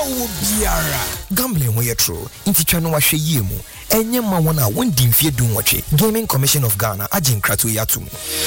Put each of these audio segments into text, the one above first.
wo biara. Gambling ho true. Inti twa no wahwe yie mu. Enye ma wona wondi mfie dunwotwe. Gaming Commission of Ghana agin krato yatum.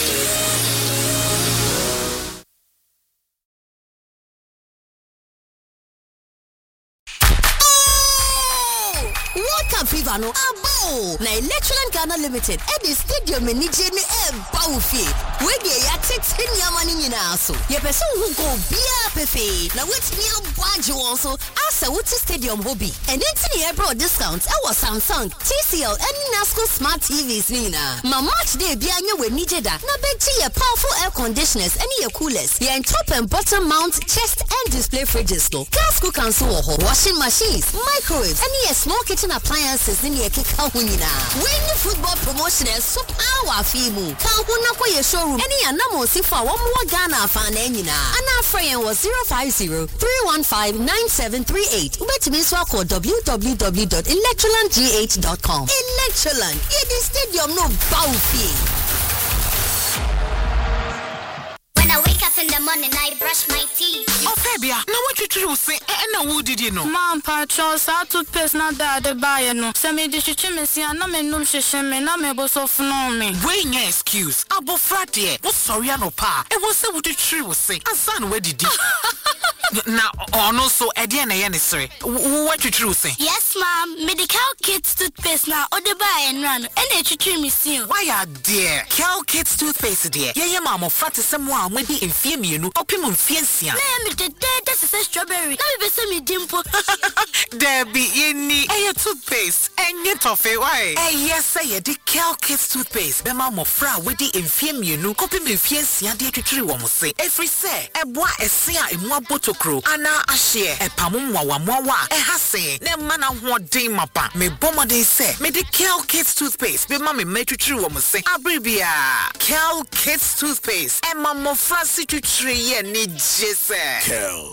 Fever no abo na Electroland Ghana Limited at the stadium in Nigeria Baufi we dey ya text nyama ni nyina so ye person who go bia pefe na wetimi abwaje won so asa wuti stadium hobby and enti ne bro discount e was Samsung TCL and Nasco smart TVs nina ma match day bia nya we Nigeria na beji ye powerful air conditioners and ye coolers ye top and bottom mount chest and display fridges no gas cooker so washing machines microwaves and ye small kitchen appliances in your kick out when the football promotion is so power fimu. Kahuna ko ye showroom. Any anamo si for one more Ghana fan enina. And our friend was 050-315-9738. Ubet me so call www.electrolandgh.com. Electroland. It is stadium no baufi. When I wake up in the morning, I brush my teeth. Oh, Fabia, now what you say? And who did you know? Mom, Patros, I took pace not that the buyer no. Send me the chimney, and no man no shimmy, no me was off no me. Wait, no excuse. Abo Fratia, what sorry, no pa. It was so what the tree was saying. A son, where did you? Now, no, so Ediana, sorry. What you say? Yes, ma'am. Medical kids toothpaste now, or the buy and run, and they treat me soon. Why are dear? Cal kids toothpaste, dear. Yeah, mamma, fat is someone with the infirm, you know, opimum fiancia. That's a strawberry. Now you send me dimple. Debbie, you need a toothpaste and your toffee. Why? Yes, say the Cal kids toothpaste. The mamma fra with the infirm, you know, opimum fiancia, dear to tree woman say. Every say, a boy, a seer in one bottle crew, and now a share, a pamumwa, a hasse, ne mana what day mapa, me bomber they say, me the Cal kids toothpaste, the mammy made to tree woman say, Abribia, Cal kids toothpaste, and mamma fra to tree and need just Kel.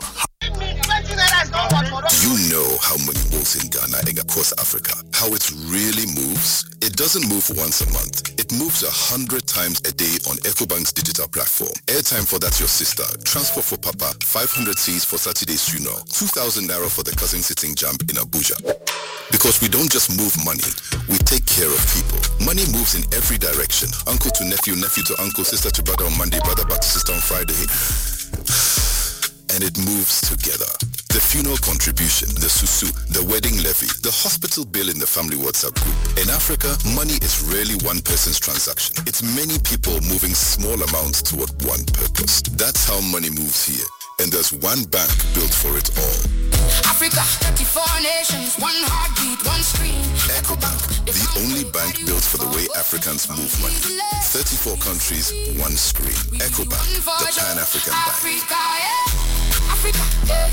You know how money moves in Ghana and across Africa. How it really moves? It doesn't move once a month. It moves 100 times a day on EcoBank's digital platform. Airtime for that's your sister. Transport for Papa. 500 Cs for Saturday's funeral. 2,000 Naira for the cousin sitting jump in Abuja. Because we don't just move money, we take care of people. Money moves in every direction. Uncle to nephew, nephew to uncle, sister to brother on Monday, brother back to sister on Friday. And it moves together. The funeral contribution, the susu, the wedding levy, the hospital bill in the family WhatsApp group. In Africa, money is rarely one person's transaction. It's many people moving small amounts toward one purpose. That's how money moves here. And there's one bank built for it all. Africa, 34 nations, one heartbeat, one screen. EcoBank, the only bank built for the way Africans move money. 34 countries, one screen. EcoBank, the Pan-African Bank. Africa, yeah.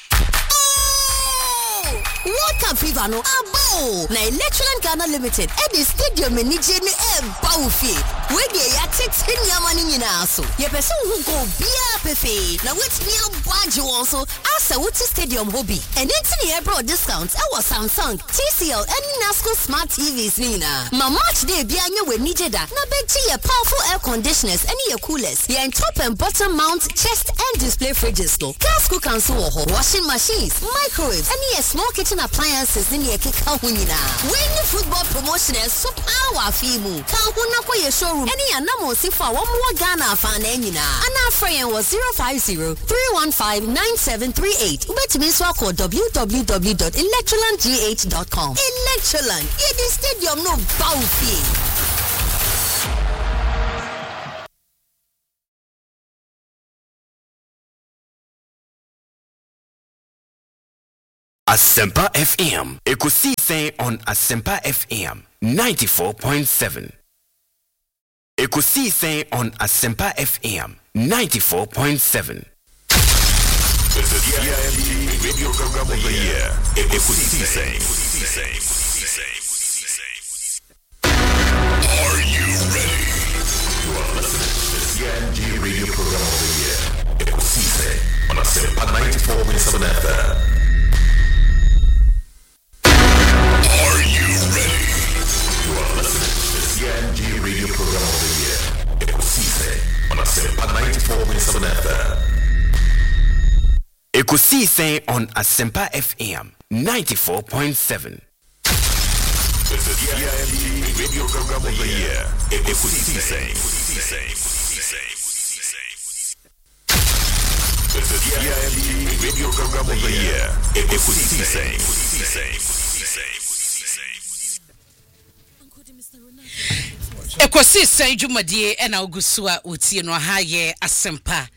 Water fever no abo na Electroland Ghana Limited at the stadium in Nigeria Baufi we dey ya text nyama ni nyina so ye person who go bia pefe na wetimi abwaje won so asa wuti stadium hobby and enti ne bro discount e was Samsung TCL and Nasco smart TVs nina ma match day bia nya we Nigeria na beji ye powerful air conditioners and ye coolers ye top and bottom mount chest and display fridges no gas cooker so washing machines microwaves and ye small kitchen appliances in your kick out when the football promotion is so power fimu. Kahuna ko ye showroom. Any anamo si for one more Ghana fan enina. And our friend was 050-315-9738. Ubet me so call www.electrolandgh.com. Electroland. Yeah, the stadium no baufi. Asempa FM. Ekusi say on Asempa FM 94.7. Ekusi say on Asempa FM 94.7. It's the DIMB radio program of the year. Ekusi say. Are you ready? You are listening to the DIMB radio program of the year. Ekusi say on Asempa 94.7 FM. Are you ready? You are listening to the CNG radio program of the year. Ekusise on Asempa 94.7 FM. Ekusi say on Asempa FM 94.7. The DIMB Radio Program of the Year. The DIMB Radio Program of the Year. Ekosi say Jumadie and Augustua uti no haye Asempa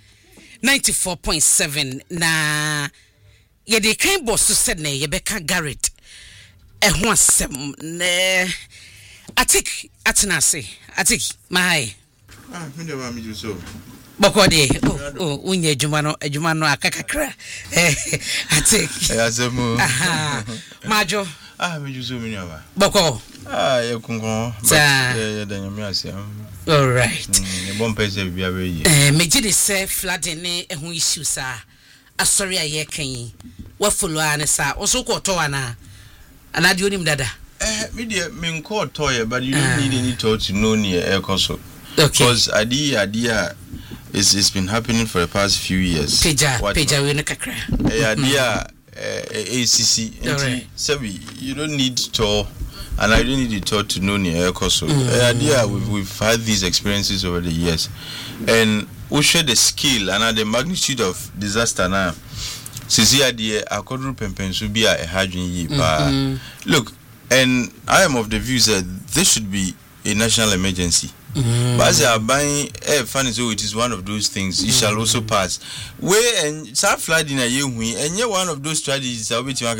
94.7 na ye de kan boss to said ne ye beka Garrett ho asem ne atik atenase atik mai me de wa me ju so bokode unye adwuma no akakakra atik asemu majo me ju so me nyawa boko ye kunko ye da nyame asem all right ye bon pese bia be ye me gidi say flooding ne ho issue sa asori aye kan wa follow an sa oso ko to ana anade onim dada me de me nko to ye but you don't need any to know near ekoso because idea it's been happening for the past few years. Peja we no kakra. ACC. Sebi, you don't need to, and I don't need the to know near Ekoso. Idea we've had these experiences over the years, and we share the skill and the magnitude of disaster now. Sisi idea akodru pempensu bi a ehadwen yi pa. Look, and I am of the view that this should be a national emergency. But as you are buying funny, so it is one of those things. It shall also pass. Where and start flooding a year, and yet one of those strategies are which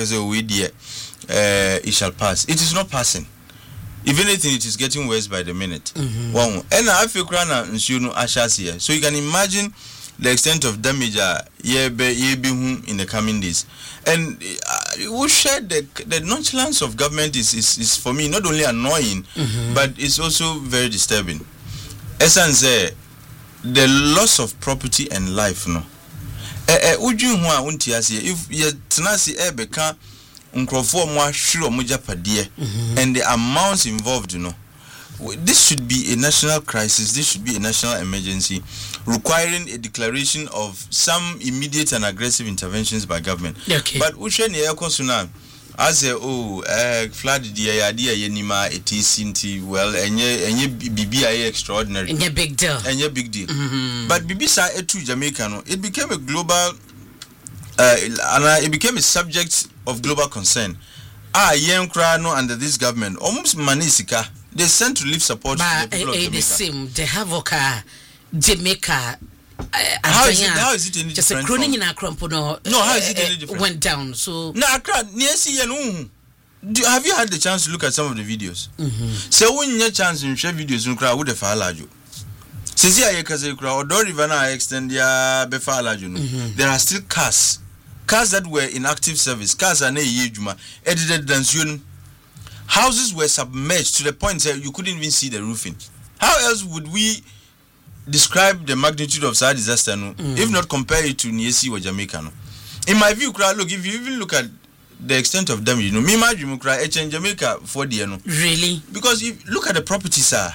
it shall pass. It is not passing. If anything, it is getting worse by the minute. And I feel here. So you can imagine the extent of damage in the coming days. And we share the nonchalance of government is for me not only annoying, but it's also very disturbing. Essence, the loss of property and life, no. If you tenasi beka unkrofo mwa shiro moja padie and the amounts involved, you know. This should be a national crisis. This should be a national emergency requiring a declaration of some immediate and aggressive interventions by government. Okay. But Ushen Yakosuna, as flood the idea yenima it is into well and ye BBI extraordinary. And ye big deal. And ye big deal. But BBC etu Jamaica, it became a global and it became a subject of global concern. Yenkra under this government almost manisika. They sent to leave support to the people of Jamaica. The same. They have Jamaica. How is it any just different? Just a in Accra, no, how is it any different? Went down. So no, Accra, have you had the chance to look at some of the videos? So when you chance to share videos, you cry with the falajo. Since I or Dorivana extend ya befalajo. There are still cars that were in active service. Cars are ne edited than houses were submerged to the point that you couldn't even see the roofing. How else would we describe the magnitude of such disaster, if not compare it to Niesi or Jamaica? No? In my view, look, if you even look at the extent of damage, me imagine in Jamaica for the really, because if look at the properties, sir.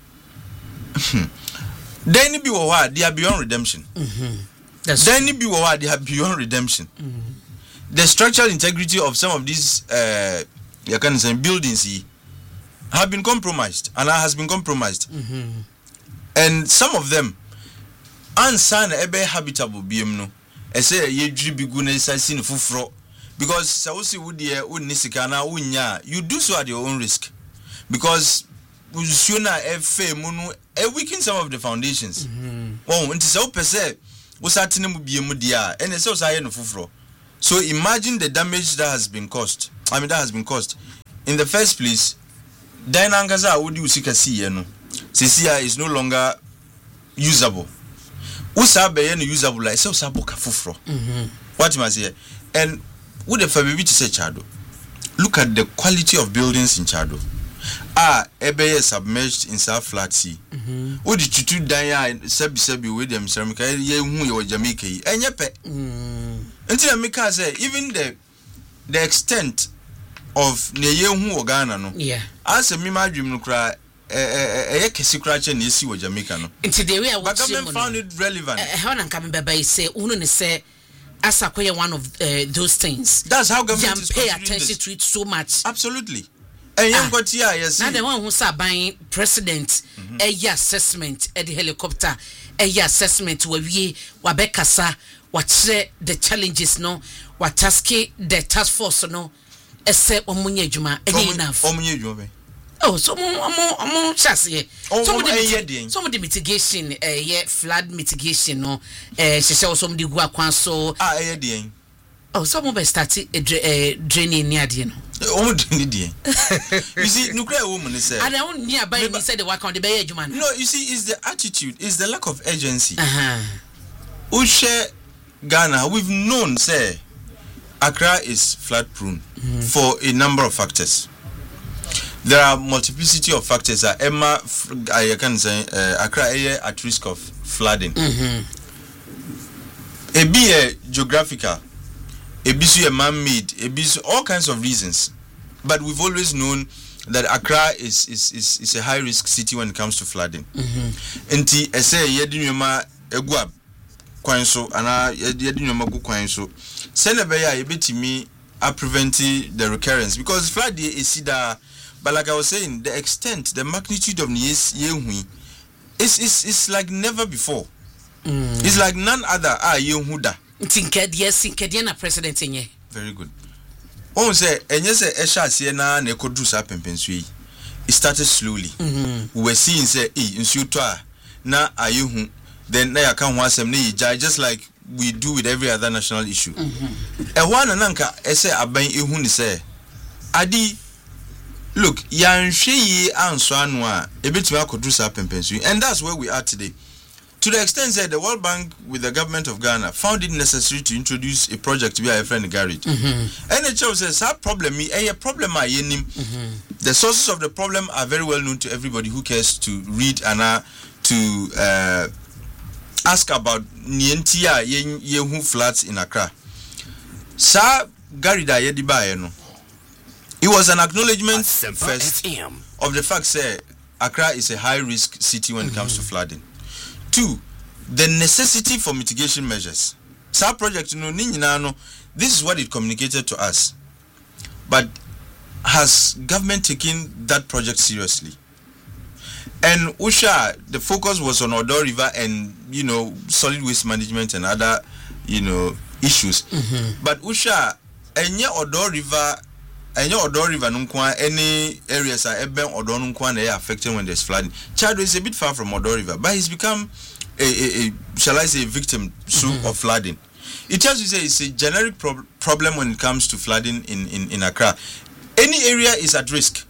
They are beyond redemption. They are beyond redemption. The structural integrity of some of these buildings have been compromised and has been compromised. And some of them unsan ebe habitable BM say ye dribi gune sin fufro because sawsi wudi unisika na unya you do so at your own risk because usuna efe munu weaken some of the foundations. Well, unti saw pese usatine mu BM dia and say usaye no fufro. So imagine the damage that has been caused. That has been caused. In the first place, Dainangaza Udi Usikasi no. Cecilia is no longer usable. Usabe no usable like so saboka fufro. What must say? And would the Fabi to say Chado? Look at the quality of buildings in Chado. Ebe submerged in South Flat Sea. Would the Chutu Daya Sebi William Ceramica ye who Jamaica and yepe. Until Mika say even the extent of Neyehu or Ghana no. Yeah. As a Mima dream no cry kesi krache na esi wo Jamaica no. Until the way I government found it relevant. How na coming by say unu ne say as one of those things. That's how government is pay attention to it so much. Absolutely. And young got here, yes. Now the one who's buying president a year assessment at the helicopter, a year assessment where we wabekasa, what the challenges no, what task the task force no, except omunye juma enough. Oh, some chassis. Some of the mitigation, flood mitigation, no, she said some the guaquanso. Oh, some of us started draining near the. You see, nuclear woman is said. I don't nearby me said the work on the bay, man. No, you see, it's the attitude, it's the lack of urgency. Ushe Ghana, we've known, say, Accra is flood prone for a number of factors. There are multiplicity of factors that Emma, I can say, Accra is at risk of flooding. It be a geographical, it be a man-made, it be all kinds of reasons. But we've always known that Accra is a high-risk city when it comes to flooding. Enti ese yedinwema egua kwanso ana yedinwema gu kwanso. Senebeya yebetimi a preventing the recurrence because flood is that. But like I was saying, the extent, the magnitude of Yehui is like never before. It's like none other. Yehuda. President. Very good. Oh, say, and yes, Esha Siena Nekodusa Pempensui. It started slowly. We were seeing, say, in Sutua, na Ayuhu, then they can once just like we do with every other national issue. And one ananka, Ese Abain Ihuni say, Adi. Look, Yanshi Answanwa, a bit to Kodusa Pempensu, and that's where we are today. To the extent that the World Bank with the government of Ghana found it necessary to introduce a project to be a friend garage. NHL says that problem a problem the sources of the problem are very well known to everybody who cares to read and to ask about Nientia Yehu flats in Accra. Sa Garida Yediba no. It was an acknowledgement first of the fact that Accra is a high-risk city when it comes to flooding. 2, the necessity for mitigation measures. Sa project, this is what it communicated to us. But has government taken that project seriously? And Usha, the focus was on Odo River and, solid waste management and other, issues. But Usha, and Odo River... And your Odo River any areas are even Odo Nunkwan affected when there's flooding. Chado is a bit far from Odo River, but he's become a shall I say victim of flooding. It tells you it's a generic problem when it comes to flooding in Accra. Any area is at risk.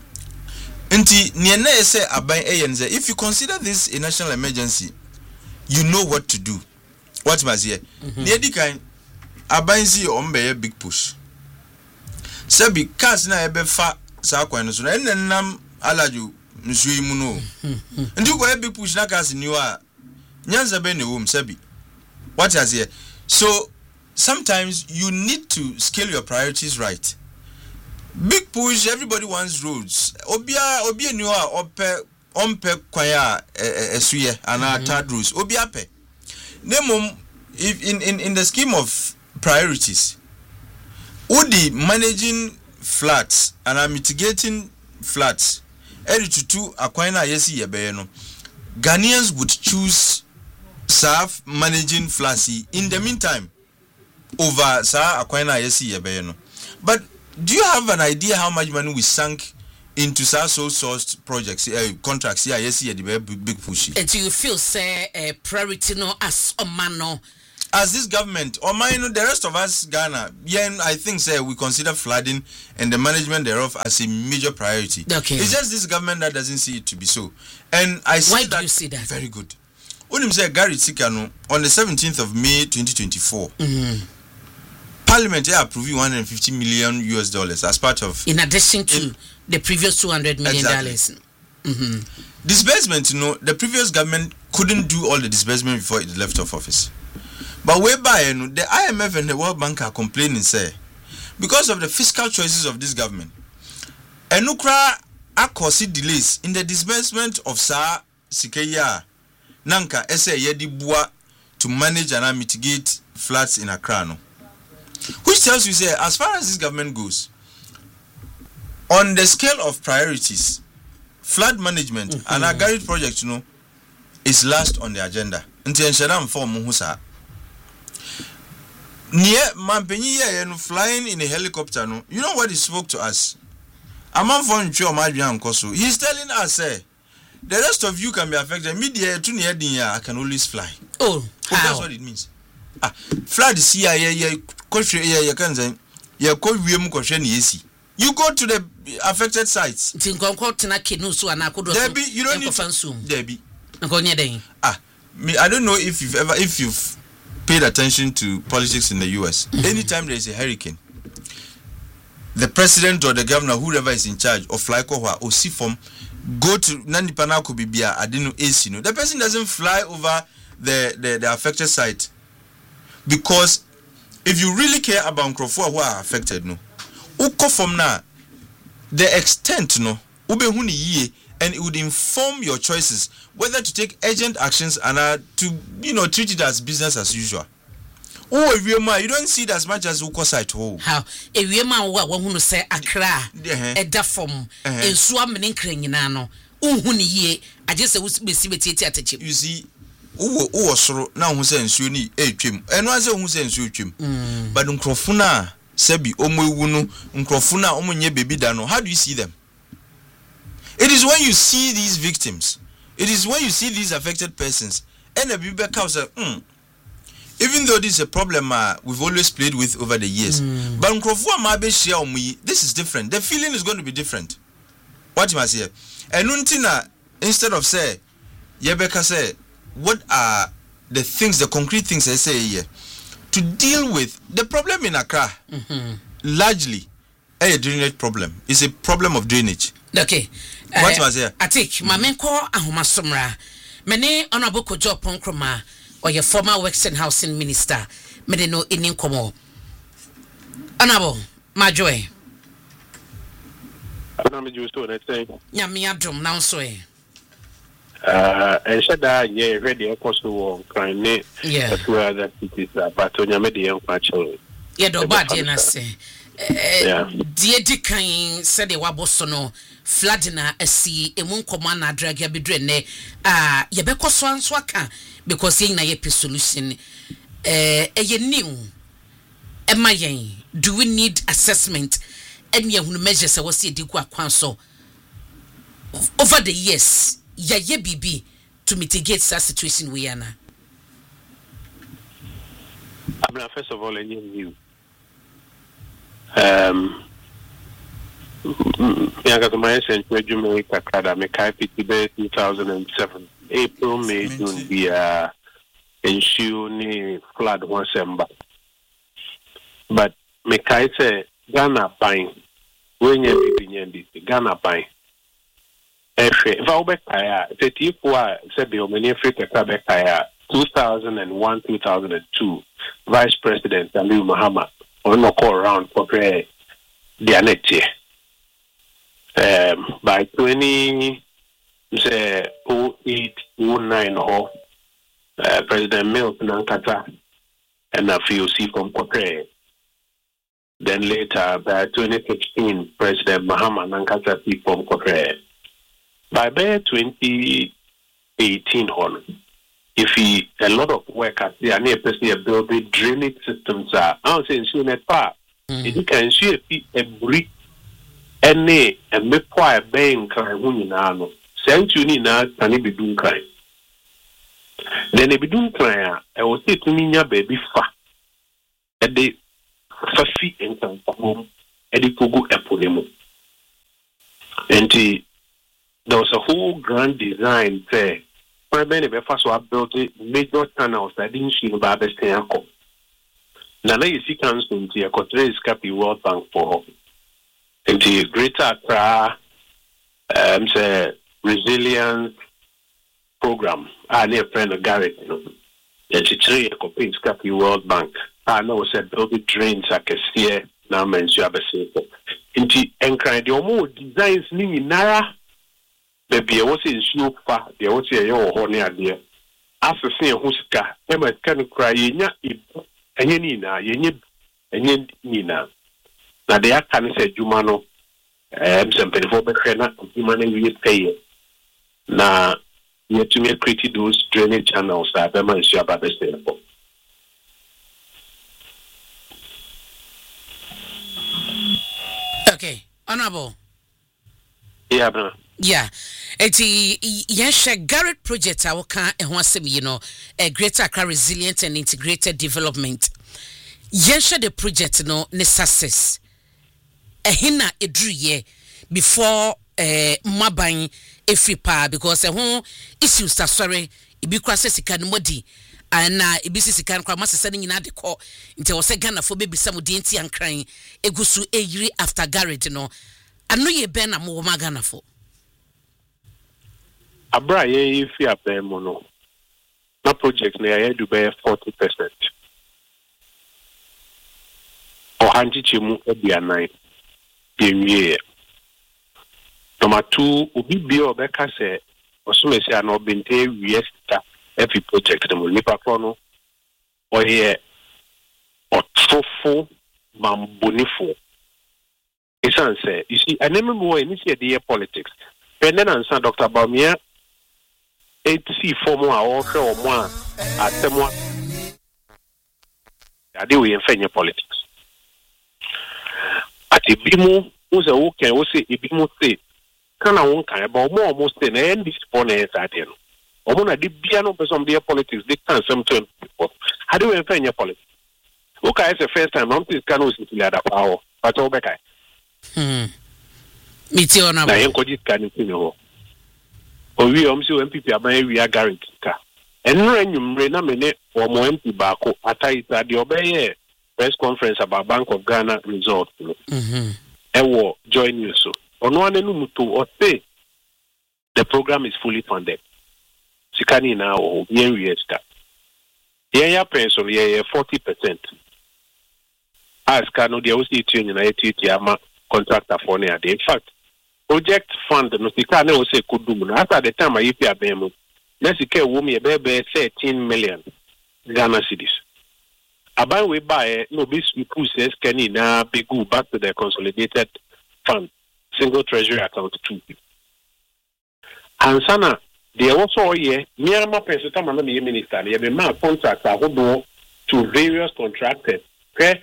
If you consider this a national emergency, you know what to do. What was here? Niedikan Abanzi Ombe big push. Sebi cars na ebe fa sa kwan so na enenam alaju nsuyi mu no ndu ko ebe push na cars ni wa nyanza be ne wom sebi what is here. So sometimes you need to scale your priorities right. Big push, everybody wants roads. Obia ni wa ompe kwan ya esuye ana third roads obia pe nemom if in the scheme of priorities Udi managing floods and mitigating floods. Eri akwaina yesi yebeyeno. Ghanaians would choose SAF managing floods in the meantime over sa akwaina yesi yebeyeno. But do you have an idea how much money we sank into sourced projects, contracts? Yeah, yesi yedi big push. And do you feel say priority no as a man as this government or the rest of us Ghana, I think we consider flooding and the management thereof as a major priority. Okay. It's just this government that doesn't see it to be so. And I see why do you see that? Very good. Unim say Gary Sikano on the 17th of May 2024. Parliament approved $150 million as part of in addition to the previous $200 million. Exactly. Disbursement, the previous government couldn't do all the disbursement before it left off office. But whereby the IMF and the World Bank are complaining, say, because of the fiscal choices of this government, Enukra are causing delays in the disbursement of Sikeya Nanka Yedi Bua to manage and mitigate floods in Accra, no? Which tells you, say, as far as this government goes, on the scale of priorities, flood management and our Garrett project, you know, is last on the agenda. Until Shadam form Muhusa. Near Mampenyi and flying in a helicopter, no, you know what he spoke to us? A man from Chiomadrian Koso. He's telling us, the rest of you can be affected. Media to near the I can always fly. Oh, that's what it means. Flood is here, you can say, you go to the affected sites. You don't need Debbie. I don't know if you've paid attention to politics in the US. Anytime there is a hurricane, the president or the governor, whoever is in charge of Flyco or Sifom, go to Nandi Panako Bibia, Adino AC. The person doesn't fly over the affected site, because if you really care about Nkrofo who are affected, no, uko from now, the extent, no, ube huni ye, and it would inform your choices whether to take urgent actions and to, treat it as business as usual. Oh, you don't see it as much as uko site ho. How? If you man who say Accra, a dafom, and swam in Kringinano, huni ye, I just be see. You see, so now who sends you need a trim, and was who sends you trim. But Nkrofuna, Sebi, Omo Wuno, Nkrofuna, Omonye baby dano, how do you see them? It is when you see these victims, it is when you see these affected persons, and the people say, even though this is a problem we've always played with over the years, but this is different. The feeling is going to be different. What you must hear. And Nuntina, instead of say, Yebeka say, what are the things, the concrete things I say here, to deal with the problem in Accra, largely a drainage problem. It's a problem of drainage. Okay. What was here? I take Mamenko Ahuma Sumra. Many honorable Kojo Ponkroma, or your former Works and Housing Minister, Medeno Ininkomo. Honorable Majoy. Yamiadrum now so. And said that, yeah, ready, of course, to walk, crying, yeah, but on your medium, actually. Yeah, do bad, I say. Dear Dickain said, the Wabosono, Fladina, a sea, a moon commander, drag your bedrene, Yabeko Swan Swaka, because in a yepi solution, a new. Am I do we need assessment? And you measures I was see Dikwa Kwanso over the years, Yaye BB, to mitigate such situation we are now. I mean, first of all, I knew. I got my century Jamaica Kada, Mekai Pitibe 2007. April, May, June, be ensure flood one December. But Mekai say, Ghana pine, when you're in Ghana pine. If I back higher, the Tipua said the Omani Africa back higher 2001 2002, Vice President Ali Muhammad. On no call around for the next year. By 2008, 09, President Milton Nankata and a FUC from Kotre. Then later, by 2016, President Muhammad Nankata from Kotre. By 2018 on. If a lot of work at the near person building drainage systems are, I'll say, soon at part. If you can see a brick, and make quite a bang cry, woman, send you need now, can it be doing cry? Then it be doing cry, I will say to me, baby, fat. At the first feet and come home, and it could go up. And there was a whole grand design there. When I first built major tunnels that didn't see the Babes Teako. Now, you see, comes into a Cotres Capi World Bank for the Greater Accra resilience program. I near friend of Garrett, it's a 3 Copains Capi World Bank. I know said build the drains I can see now, mention a simple. Into Encry, the more designs in Nara. Baby, I was in Snoop, there was a your honey idea. After seeing Huska, Emma can cry in enye nina enye nina na de aka ne se dwuma no mpempelifo bekre na dwuma na wie pay na yetumi create those drainage channels that be man sure about best. Okay, honorable. Yeah, bro. Yeah. Eti yesha Garrett project a waka e ho asem yi no Greater Accra Resilient and Integrated Development. Yesha the project no ne success. Ehina edruye before maban efripa because ho issues ta sorry ibi kwase sika no modi ana ibi sika kwa masesa nyina de ko nti wo se Ghana fo bebisa mu de nti ankran egusu eyiri after Garrett no ano ye ben na mo Ghana fo abra ye fi aben mo no na project na ye do be 40%. O hanji chimu ebianan bienwie. Number 2 obi bi obeka se osumesi ana obente wiesta every project no nipa ko no oye otrofo mambonifo. Isan say you see aneme mo any see the politics. Penden ansa Dr. Bamia 8C form a o hwe o mo a atemo ade we enfenye politics. Ati bimu uze woken wo se ebimu se kana won kan ba o mo say na end this for na ade no. O mo na de bia no person dey politics they can some to ade we enfenye politics. O ka is the first time I'm this can o si ada power. But o be kai. Miti ona ba. Na yen ko dit kan ni no. O wi o msi o MPP aban wi Garrett ka. Enro anwumre na me ne o mo MP ba ko ataita de obeye press conference about Bank of Ghana results. Ewo join you so. Ono ane no muto o say the program is fully funded. Sikani na o yen wiesta. Yen ya pension ye 40%. Aska no de o si tune na etiti ama contractor for ne ade. In fact, project fund no sika na o say kudum na after the time I pay abemu. Na sika wo me be 13 million Ghana cedis. Aban we buy no be process can na be go back to the consolidated fund single treasury account 2. Ansana they also here near my person come na me minister ye be ma contract ahodo to various contractors. Okay,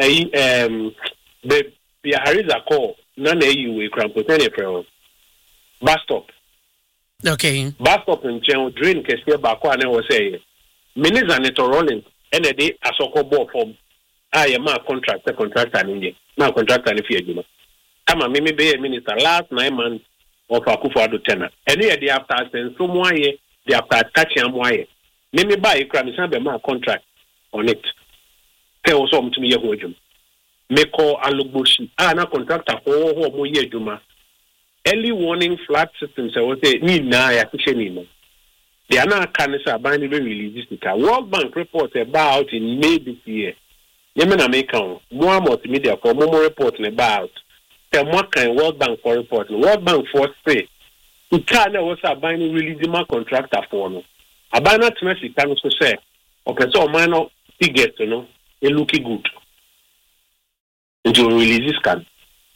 the Hariza call na you we can put any problem. Bus stop. Okay. Bus stop in Chen drain kesi ba ko ane wo say minister neto rolling ene de asoko bo form aye ma contractor ni ma contractor ni fi adwuma kama me be a minister last 9 months of Akufo-Addo tenure ene de after sense so mo aye de after catch am aye me ba e kra me san be ma contract on it te wo so mtumi ye ho adwuma me call alugboshi na contractor ho mo ye adwuma early warning flood system say wo say ni na ya kishe ni no. They are not cancer binding release. World Bank report about in May this year. Yemen American, more multimedia for more report about. The more kind World Bank for report. World Bank for say, it can't was a binding release my contractor for no. A banner to me can also say, okay, so minor figures, you know, it looking good. And you release this can.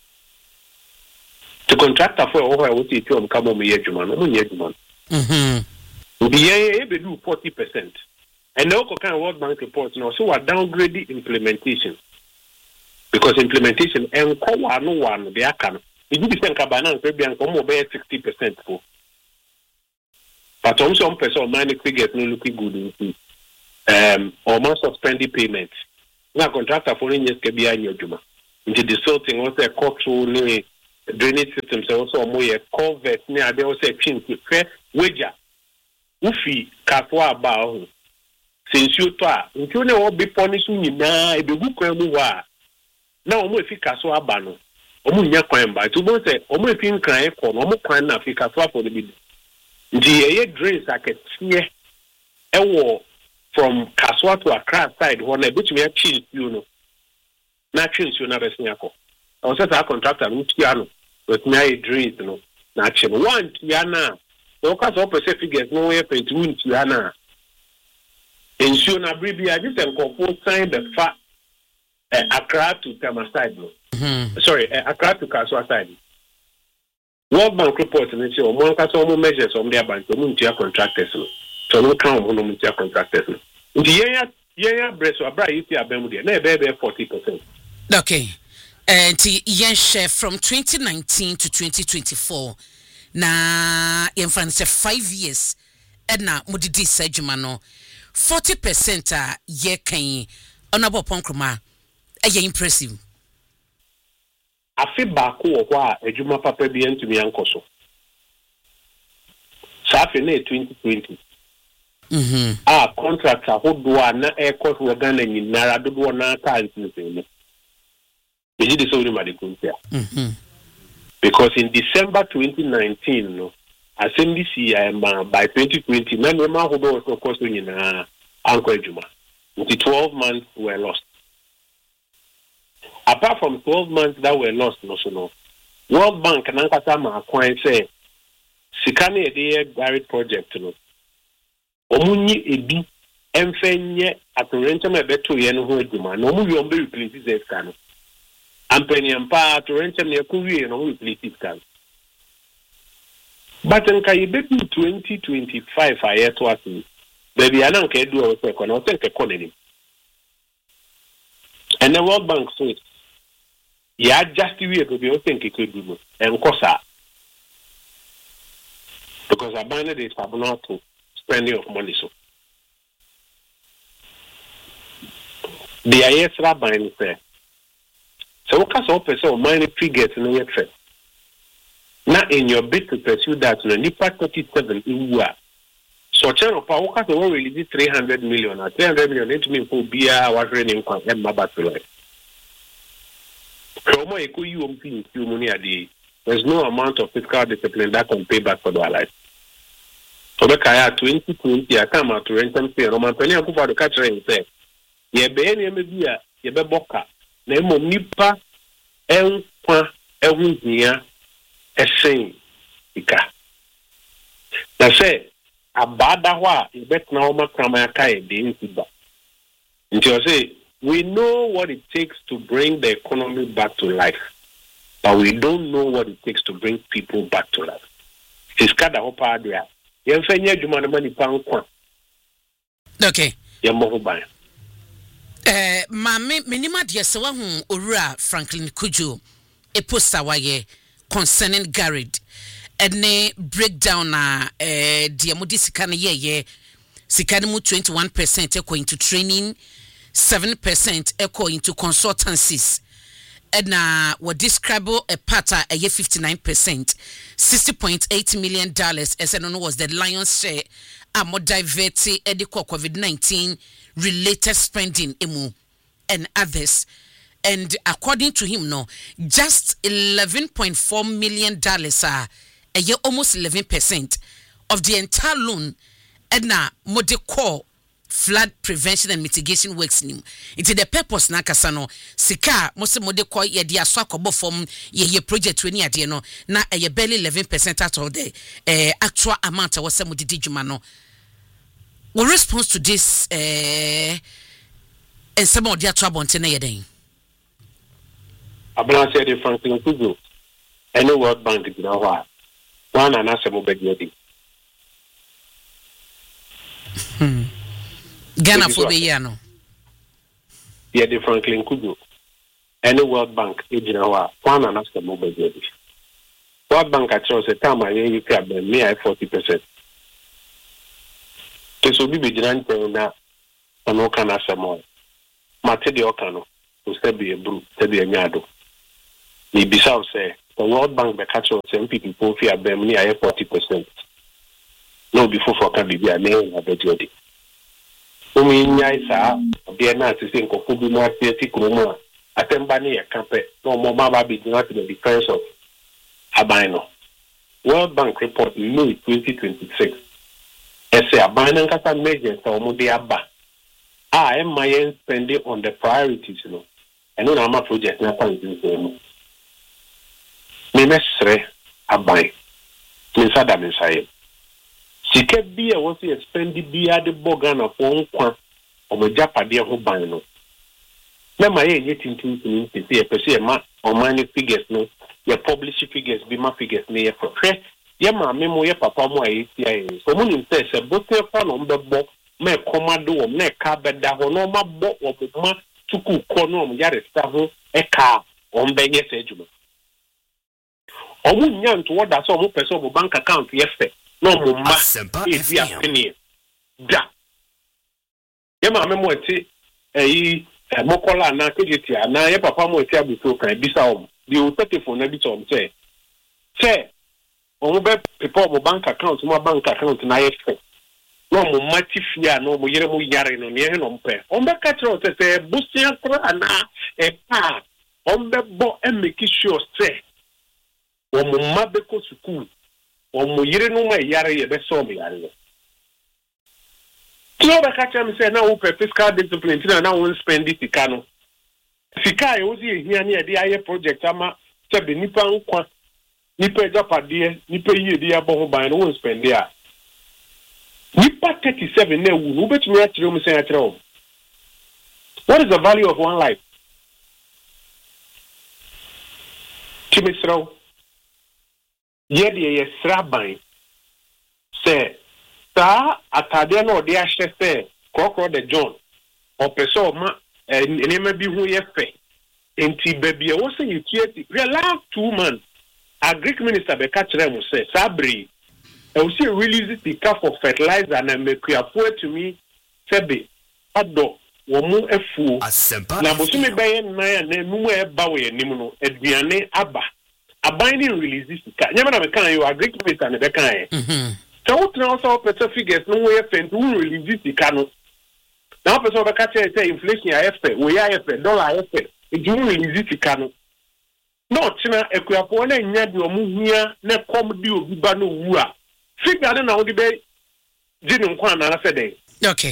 The contractor for over what you come on me, Juman. We do 40%. And now can World Bank report now so a downgraded implementation. Because implementation and no one they can. If you think about now, maybe and come over 60% for. But some person money figures no looking good in or more suspended payments. Now contractor for years can be in your juma. Into the sorting also a cultural drainage systems also more culvert near there also a chin wager. Ufi katwa ba since you twa nti ne wo be punish nyina e be gu kwan mu wa na o mo efi kaso aba no o mo nya kwan ba to bo se o mo efi nkran e ko no o mo kwan na afi kaso afọ de bi nti ye drains aketie e wo from Kaswa to Accra side ho na bitumi a chill you know na chill you na besia ko o se ta contractor no tia no with my drains no na chill one tia na. So, because all figures no way to win Tiana. Ensure na bribia just encompose sign the fa Accra to Tama side no. Sorry, Accra to Kaswa side. World Bank report and say one case measures on their bank to contractors no. So no count on contractors no. The yeah breast or bra you see abemude na be 40%. Okay. And share from 2019 to 2024 na yemfan say 5 years na modidi sajuma no 40% ye kan honorable Ponkroma eye impressive. Afi baako wo ho a adwuma papa bi antumi ankoso. Safi na 2020. Contracts ahodoa na aircost we Ghana nyinara dodo na aka nsensene. Eji de so ma de kuntia. Because in December 2019 no assembly by 2020 na ma ahodoa so cost nyinara anko adwuma. The 12 months were lost. Apart from 12 months that were lost, no, World Bank and Ankatama acquired say, Sikane Ede Garrett project, no. Omuni Ebi, Enfenye, at the rental beto yen hoeduma, no movie on be replaces a scan. Ampeni Ampa, at the rental near Kuri and only replaces scan. But in Kaibetu 2025, I hear to us, baby, I don't care do a second, I'll take a colony. And the World Bank says, yeah, just we could be open to do and Cosa. Because I banned it for not to spending of money. The IS Rabbi said, so what can open so many figures in the trip? Now, in your bid to pursue that, no Nipa 37 in Ua. So, channel power can release 300 million or 300 million into me for beer, our training, and my battery. There's no amount of fiscal discipline that can pay back for their life. So the Kaya 2020, I come out to rent and pay. Roman Penny and Kufa to catch and say, ye be any media, ye be boka, nemo nipa, nia, essay, ika. Now say, Abadawa, you bet now, Makamaka, the incident. Until say, we know what it takes to bring the economy back to life, but we don't know what it takes to bring people back to life. It's kind of hard there. Okay. Mame minima de sewa hu Owura Franklin Kujo e poster waye concerning Garrett ene breakdown na de amodi sika na ye sika mu 21% equal into training, 7% equal into consultancies. Na what describe a pattern a 59%, $60.8 million as I don't know was the lion's share a more diverted edico COVID-19 related spending emu and others. And according to him, no, just $11.4 million are a year almost 11% of the entire loan and na modeko flood prevention and mitigation works nim. It's the purpose na kasano sika most modeko ye dia so akobo form ye project we ni ade no na ye barely 11% out of the actual amount was modidi djuma no. What response to this and some of the trouble on ye den? Abla said the Franklin Kujo any World Bank did na wa one and asemo begedi. Ghana for the year no. Yeah, the Franklin Kujo. Any World Bank, Ejinawa, one and after mobile baby. World Bank at a time I you can be me 40%. This will be beginning now. No can answer more. Matedi Okano, who said be a brew, said be a yado. The Bissau say the World Bank the catch of some people fear them near 40%. No before for can be a name of the jody. Nyasa be na to think of food more theatric room atembani a campe no more mama be not in the defense of Abino. World Bank report in May 2026. As a Abino kasa measures or mode abba. I am my spending on the priorities, you know. And no ama project na pan in them. Me mesre abai. Minsada mensaye. Sike bia was spending bia the bogan of one omo japade ho ban no na ma ye tintin se e pese ma o man figures no ye publish figures be ma figures ne ye hwehwe ye ma me mo ye papa mo ayi so mo nim se bote fa no mbebo me komado wo me ka beda ho no ma bo wo ma tuku ko no mo yare sta ho e ka o mbenye se adwuma omu nyanto woda so omu pese omu bank account yefe no mo ma e bi apene da ye ma me mo eti mokola na kejeti na ye papa mo eti abuso kan bisa omu di o telephone na bi to omu say omu be people omu bank account na yefe no mo matifia no mo yere mo yare no ne no mpe ombe ka tro se busia tra na pa ombe bo e make sure say omu mabeko school omu yere no ma yare ye be so me yare so be ka tell me say na wo fiscal discipline na wo spend it kano sika e ozi ehia ne de aye project ama se be nipa nkwa nipa japade nipa yie de abo ho ban no wo spend dia nipa 37 na wu no betumi atire mu say atire o. What is the value of one life? Chimisro yede ye sraban say ta atade na ode ahye say kokro de John o peso ma enema bi hu ye fe enti babia wo say you kieti we last 2 months a Greek minister be ka kire mu say sabri I will see release the car for fertilizer and make you to me sebe ado wo mu efu na bosumi be na na mu e ba we nim no aduane aba abinding release this car nyama na me kan you agree to it and be kan so what now so better figures no we fend who release this car no now person be ka say inflation ya efe we ya efe dollar efe e do release this car no no tina ekuapo na nya de o mu hia na kom di obi ba no wu a figure na wodi be jini nkwa na na fede okay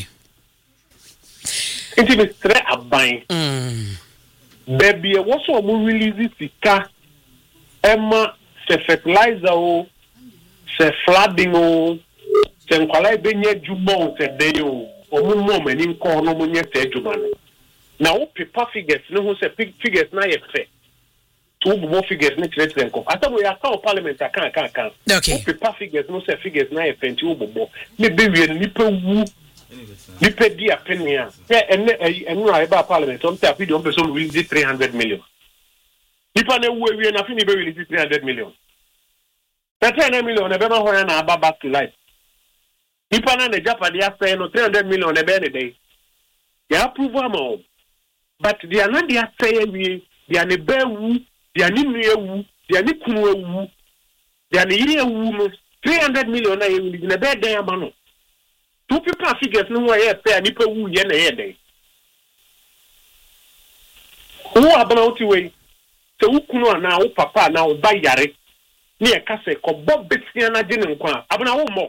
inti be stre aban baby e wo so mo release sika ema se fertilizer o se flooding o se nkwala be nya djumon se de o mo mo mani nko no mo nya se djuma na wo paper figures no ho se figures na ye fe to bo figures ni create them ata bo ya ka parliament aka okay paper figures no se figures na ye fe nti wo bo me be wie ni pa wu ni pa di apenia enu ra ba parliament on ta video on person release 300 million ni pa na wu wie na fini be release 300 million 300 million e be ma ho na aba back to life ni pa na japade afẹ no 300 million e be ne dey ya approve am but they are not there say we they are ne be wu they are ni nu ewu they are ni kunu ewu they are ni yire ewu no 300 million na ewu ni be dey am no two people figures no why say ni pe wu ye na ye dey who about we so wu kunu na wu papa na wu ba yare ni e ka se ko bob betia na gene nkwa abana wo mo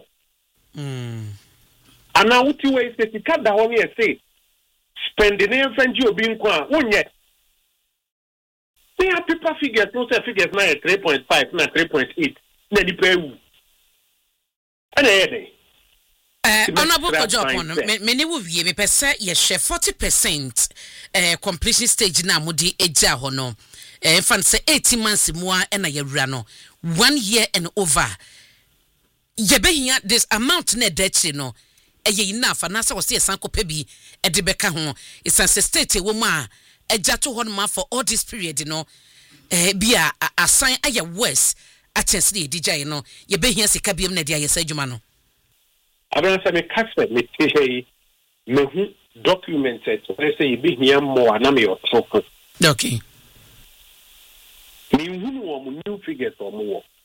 ana wuti we se tika da ho ni e say spending in friendly obi nkwa wonye we have paper figures no say figures na 3.5 na 3.8 na di pe wu ana ye dey honorable Japan many will be me pesa ye share 40% completion stage na mudi eja ho no fan say 18 months more na ye wura no 1 year and over ye be here this amount na dechi no eye enough na say wose san kopa bi e de beka ho isanse state wo ma eja to ho no for all this period no bia assign aye worse attention de DJ no ye be here sika biam na dia ye sa adwuma no abana say me kase me tehei me hu documented so say ye be here more na me otoko okay me hu no mo new figures o mo